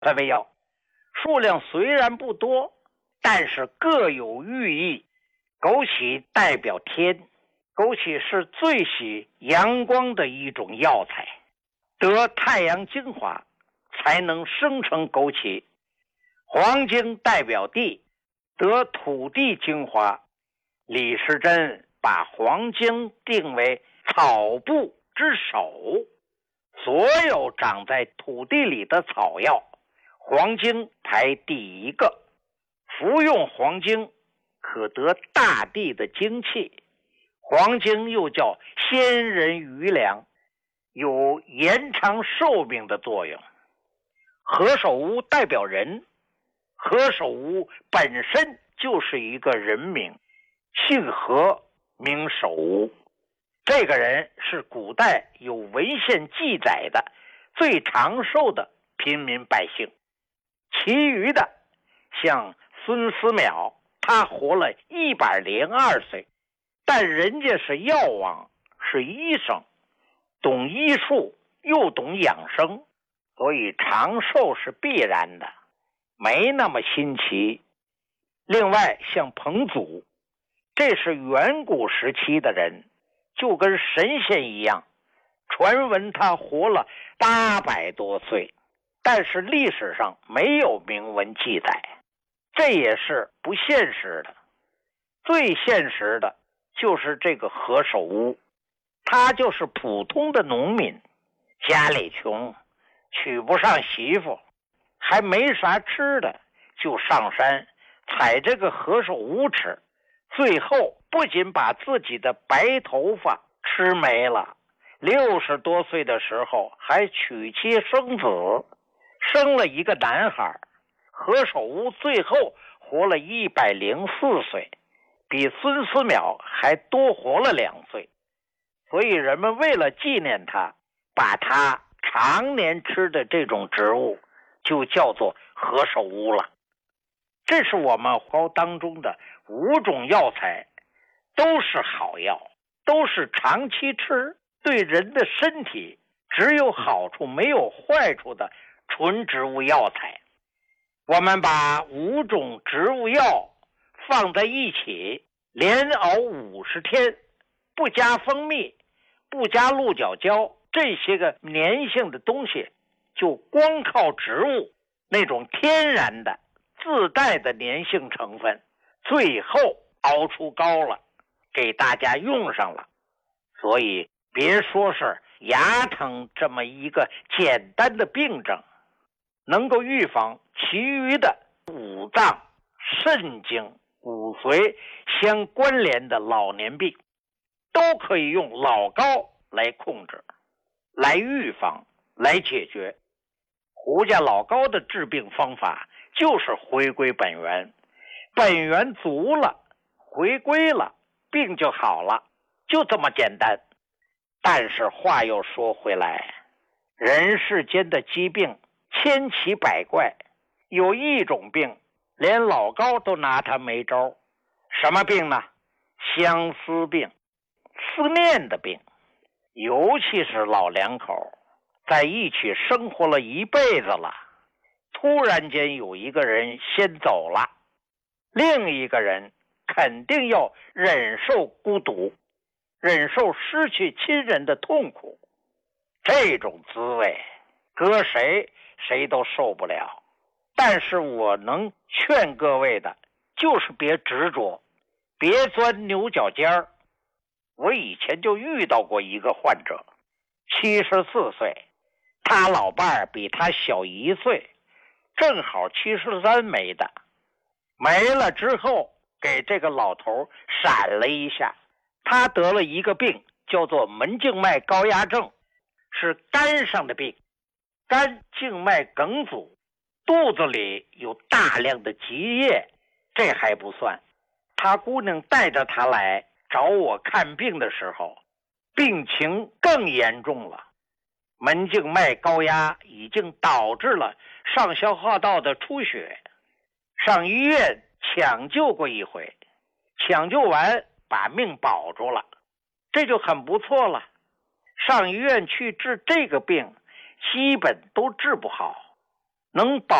三味药，数量虽然不多，但是各有寓意。枸杞代表天，枸杞是最喜阳光的一种药材，得太阳精华才能生成枸杞。黄精代表地，得土地精华。李时珍把黄精定为草部之首，所有长在土地里的草药，黄精排第一个。服用黄精可得大地的精气，黄精又叫鲜人余粮，有延长寿命的作用。何首乌代表人，何首乌本身就是一个人名，姓何名首乌。这个人是古代有文献记载的最长寿的平民百姓。其余的像孙思邈，他活了102岁，但人家是药王，是医生，懂医术又懂养生，所以长寿是必然的，没那么新奇。另外像彭祖，这是远古时期的人，就跟神仙一样，传闻他活了800多岁，但是历史上没有明文记载，这也是不现实的。最现实的就是这个何首乌，他就是普通的农民，家里穷，娶不上媳妇，还没啥吃的，就上山采这个何首乌吃，最后不仅把自己的白头发吃没了，60多岁的时候还娶妻生子，生了一个男孩。何首乌最后活了104岁，比孙思邈还多活了2岁。所以人们为了纪念他，把他常年吃的这种植物就叫做何首乌了。这是我们黄当中的5种药材，都是好药，都是长期吃，对人的身体只有好处没有坏处的纯植物药材。我们把5种植物药放在一起，连熬50天，不加蜂蜜，不加鹿角胶，这些个粘性的东西，就光靠植物那种天然的自带的粘性成分，最后熬出膏了，给大家用上了。所以别说是牙疼这么一个简单的病症，能够预防其余的五脏、肾经、骨髓相关联的老年病，都可以用老膏来控制，来预防，来解决。胡家老膏的治病方法就是回归本源，本源足了，回归了，病就好了，就这么简单。但是话又说回来，人世间的疾病千奇百怪，有一种病连老高都拿它没招。什么病呢？相思病，思念的病。尤其是老两口在一起生活了一辈子了，突然间有一个人先走了，另一个人肯定要忍受孤独，忍受失去亲人的痛苦。这种滋味搁谁谁都受不了。但是我能劝各位的就是别执着，别钻牛角尖儿。我以前就遇到过一个患者，74岁，他老伴儿比他小1岁，正好73没的。没了之后给这个老头闪了一下，他得了一个病叫做门静脉高压症，是肝上的病，肝静脉梗阻，肚子里有大量的积液。这还不算，他姑娘带着他来找我看病的时候，病情更严重了，门静脉高压已经导致了上消化道的出血。上医院抢救过一回，抢救完把命保住了，这就很不错了。上医院去治这个病基本都治不好， 能保